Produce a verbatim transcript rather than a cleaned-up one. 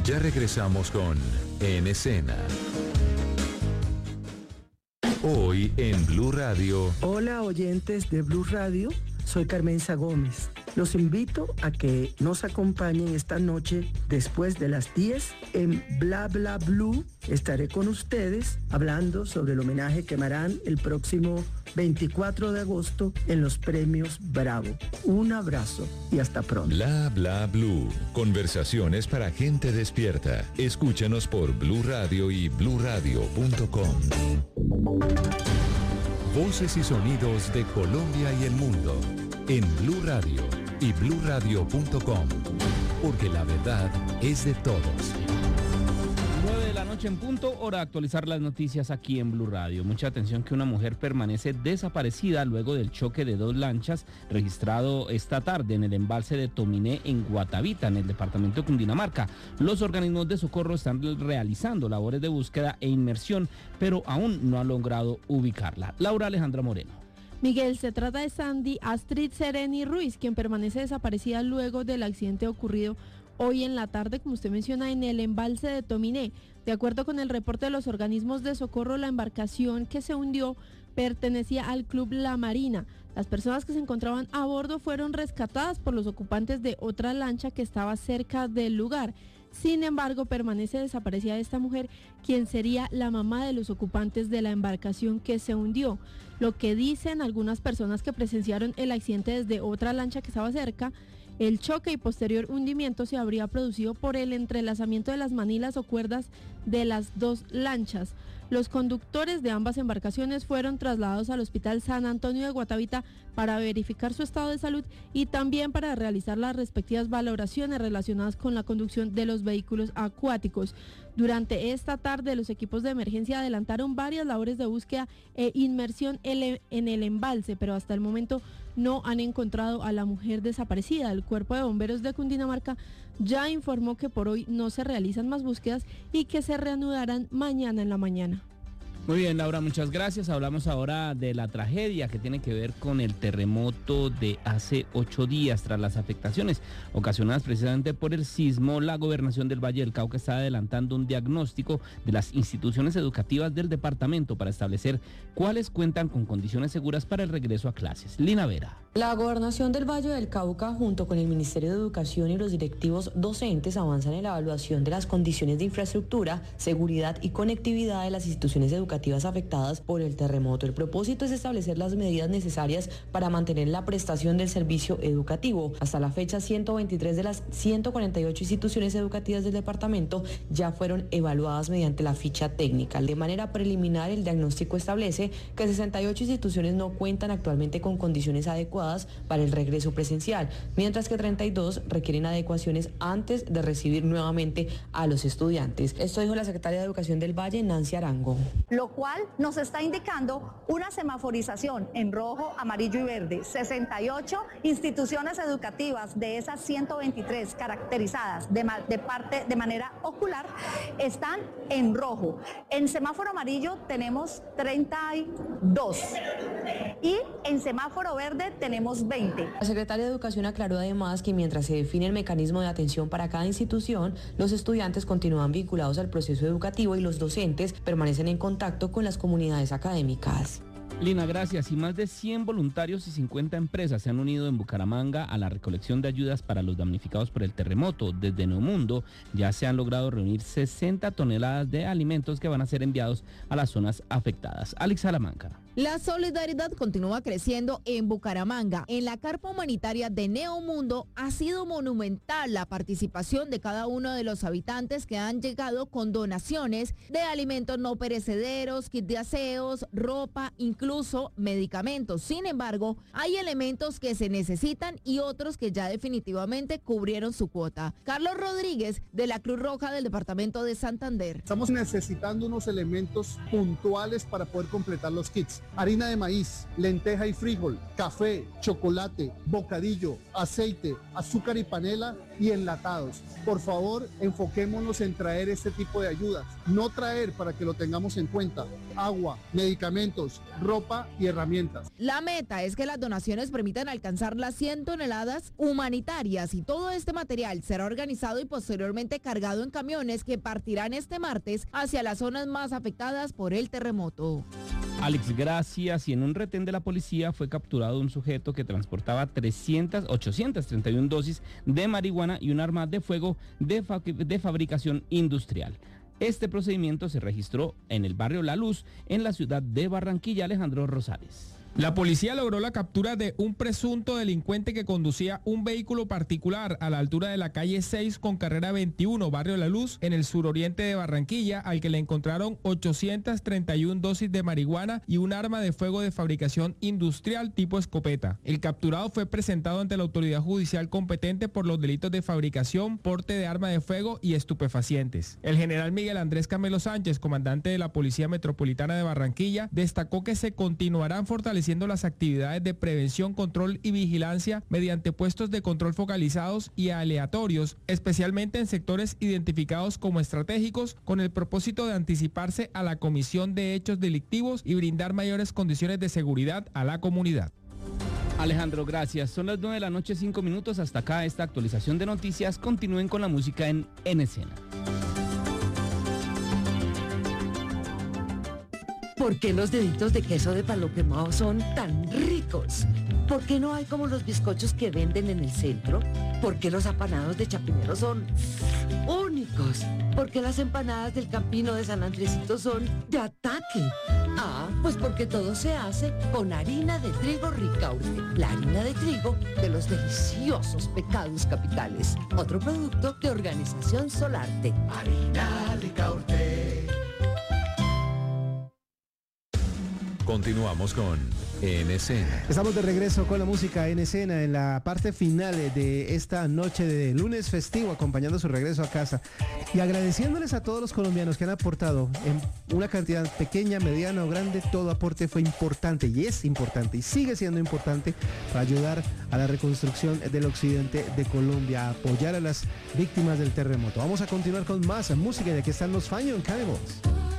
Ya regresamos con En Escena. Hoy en Blue Radio. Hola oyentes de Blue Radio, soy Carmenza Gómez. Los invito a que nos acompañen esta noche después de las diez en Bla Bla Blue. Estaré con ustedes hablando sobre el homenaje que me harán el próximo veinticuatro de agosto en los premios Bravo. Un abrazo y hasta pronto. Bla Bla Blue. Conversaciones para gente despierta. Escúchanos por Blue Radio y blue radio punto com. Voces y sonidos de Colombia y el mundo en Blue Radio y blue radio punto com, porque la verdad es de todos. nueve de la noche en punto, hora de actualizar las noticias aquí en Blue Radio. Mucha atención que una mujer permanece desaparecida luego del choque de dos lanchas registrado esta tarde en el embalse de Tominé en Guatavita, en el departamento de Cundinamarca. Los organismos de socorro están realizando labores de búsqueda e inmersión, pero aún no han logrado ubicarla. Laura Alejandra Moreno. Miguel, se trata de Sandy Astrid Sereni Ruiz, quien permanece desaparecida luego del accidente ocurrido hoy en la tarde, como usted menciona, en el embalse de Tominé. De acuerdo con el reporte de los organismos de socorro, la embarcación que se hundió pertenecía al Club La Marina. Las personas que se encontraban a bordo fueron rescatadas por los ocupantes de otra lancha que estaba cerca del lugar. Sin embargo, permanece desaparecida esta mujer, quien sería la mamá de los ocupantes de la embarcación que se hundió. Lo que dicen algunas personas que presenciaron el accidente desde otra lancha que estaba cerca, el choque y posterior hundimiento se habría producido por el entrelazamiento de las manilas o cuerdas de las dos lanchas. Los conductores de ambas embarcaciones fueron trasladados al Hospital San Antonio de Guatavita para verificar su estado de salud y también para realizar las respectivas valoraciones relacionadas con la conducción de los vehículos acuáticos. Durante esta tarde, los equipos de emergencia adelantaron varias labores de búsqueda e inmersión en el embalse, pero hasta el momento no han encontrado a la mujer desaparecida. El Cuerpo de Bomberos de Cundinamarca ya informó que por hoy no se realizan más búsquedas y que se reanudarán mañana en la mañana. Muy bien, Laura, muchas gracias. Hablamos ahora de la tragedia que tiene que ver con el terremoto de hace ocho días. Tras las afectaciones ocasionadas precisamente por el sismo, la Gobernación del Valle del Cauca está adelantando un diagnóstico de las instituciones educativas del departamento para establecer cuáles cuentan con condiciones seguras para el regreso a clases. Lina Vera. La Gobernación del Valle del Cauca, junto con el Ministerio de Educación y los directivos docentes, avanzan en la evaluación de las condiciones de infraestructura, seguridad y conectividad de las instituciones educativas afectadas por el terremoto. El propósito es establecer las medidas necesarias para mantener la prestación del servicio educativo. Hasta la fecha, ciento veintitrés de las ciento cuarenta y ocho instituciones educativas del departamento ya fueron evaluadas mediante la ficha técnica. De manera preliminar, el diagnóstico establece que sesenta y ocho instituciones no cuentan actualmente con condiciones adecuadas para el regreso presencial, mientras que treinta y dos requieren adecuaciones antes de recibir nuevamente a los estudiantes. Esto dijo la secretaria de Educación del Valle, Nancy Arango. Lo cual nos está indicando una semaforización en rojo, amarillo y verde. sesenta y ocho instituciones educativas de esas ciento veintitrés caracterizadas de, de, parte, de manera ocular están en rojo. En semáforo amarillo tenemos treinta y dos y en semáforo verde tenemos veinte. La secretaria de Educación aclaró además que mientras se define el mecanismo de atención para cada institución, los estudiantes continúan vinculados al proceso educativo y los docentes permanecen en contacto con las comunidades académicas. Lina, gracias. Y más de cien voluntarios y cincuenta empresas se han unido en Bucaramanga a la recolección de ayudas para los damnificados por el terremoto. Desde Neomundo ya se han logrado reunir sesenta toneladas de alimentos que van a ser enviados a las zonas afectadas. Alex Salamanca. La solidaridad continúa creciendo en Bucaramanga. En la carpa humanitaria de Neomundo ha sido monumental la participación de cada uno de los habitantes que han llegado con donaciones de alimentos no perecederos, kit de aseos, ropa, incluso medicamentos. Sin embargo, hay elementos que se necesitan y otros que ya definitivamente cubrieron su cuota. Carlos Rodríguez, de la Cruz Roja del departamento de Santander. Estamos necesitando unos elementos puntuales para poder completar los kits. harina de maíz, lenteja y frijol, café, chocolate, bocadillo, aceite, azúcar y panela y enlatados. Por favor, enfoquémonos en traer este tipo de ayudas, no traer para que lo tengamos en cuenta, agua, medicamentos, ropa y herramientas. La meta es que las donaciones permitan alcanzar las cien toneladas humanitarias y todo este material será organizado y posteriormente cargado en camiones que partirán este martes hacia las zonas más afectadas por el terremoto. Alex, gracias. Y en un retén de la policía fue capturado un sujeto que transportaba trescientas, ochocientas treinta y una dosis de marihuana y un arma de fuego de, fa de fabricación industrial. Este procedimiento se registró en el barrio La Luz, en la ciudad de Barranquilla. Alejandro Rosales. La policía logró la captura de un presunto delincuente que conducía un vehículo particular a la altura de la calle seis con carrera veintiuno, barrio La Luz, en el suroriente de Barranquilla, al que le encontraron ochocientas treinta y una dosis de marihuana y un arma de fuego de fabricación industrial tipo escopeta. El capturado fue presentado ante la autoridad judicial competente por los delitos de fabricación, porte de arma de fuego y estupefacientes. El general Miguel Andrés Camelo Sánchez, comandante de la Policía Metropolitana de Barranquilla, destacó que se continuarán fortaleciendo las actividades de prevención, control y vigilancia mediante puestos de control focalizados y aleatorios, especialmente en sectores identificados como estratégicos, con el propósito de anticiparse a la comisión de hechos delictivos y brindar mayores condiciones de seguridad a la comunidad. Alejandro, gracias. Son las nueve de la noche, cinco minutos. Hasta acá esta actualización de noticias. Continúen con la música en En Escena. ¿Por qué los deditos de queso de palo quemado son tan ricos? ¿Por qué no hay como los bizcochos que venden en el centro? ¿Por qué los apanados de Chapinero son únicos? ¿Por qué las empanadas del Campino de San Andresito son de ataque? Ah, pues porque todo se hace con harina de trigo Ricaurte, la harina de trigo de los deliciosos pecados capitales. Otro producto de Organización Solarte. Harina Ricaurte. Continuamos con En Escena. Estamos de regreso con la música En Escena en la parte final de esta noche de lunes festivo, acompañando su regreso a casa y agradeciéndoles a todos los colombianos que han aportado en una cantidad pequeña, mediana o grande. Todo aporte fue importante y es importante y sigue siendo importante para ayudar a la reconstrucción del occidente de Colombia, a apoyar a las víctimas del terremoto. Vamos a continuar con más música y aquí están los Fanion Cannibals.